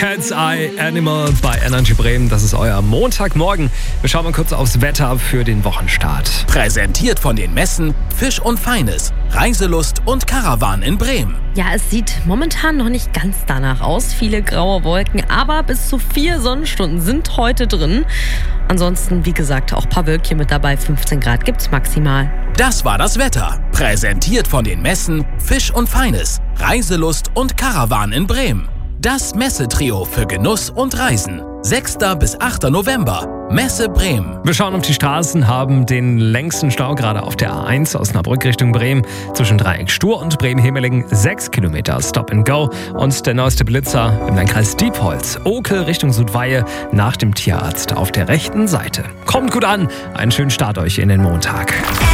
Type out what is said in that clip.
Cat's Eye Animal bei Energy Bremen. Das ist euer Montagmorgen. Wir schauen mal kurz aufs Wetter für den Wochenstart. Präsentiert von den Messen Fisch und Feines, Reiselust und Caravan in Bremen. Ja, es sieht momentan noch nicht ganz danach aus. Viele graue Wolken, aber bis zu 4 Sonnenstunden sind heute drin. Ansonsten, wie gesagt, auch ein paar Wölkchen mit dabei. 15 Grad gibt's maximal. Das war das Wetter. Präsentiert von den Messen Fisch und Feines, Reiselust und Caravan in Bremen. Das Messetrio für Genuss und Reisen. 6. bis 8. November. Messe Bremen. Wir schauen auf die Straßen, haben den längsten Stau gerade auf der A1 Osnabrück Richtung Bremen. Zwischen Dreieck Stur und Bremen-Hemeling 6 Kilometer Stop and Go. Und der neueste Blitzer im Landkreis Diepholz. Okel Richtung Südweihe nach dem Tierarzt auf der rechten Seite. Kommt gut an, einen schönen Start euch in den Montag.